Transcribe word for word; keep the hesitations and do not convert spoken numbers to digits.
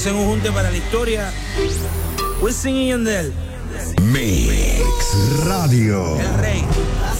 hacer un junte para la historia. Wisin y Yandel. Mix Radio. El rey.